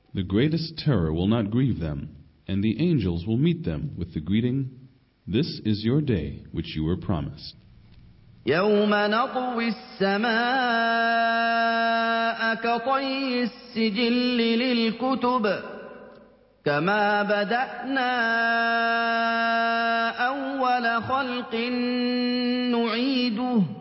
The greatest terror will not grieve them, and the angels will meet them with the greeting, "This is your day which you were promised." يوم نطوي السماء كطي السجل للكتب كما بدأنا أول خلق نعيده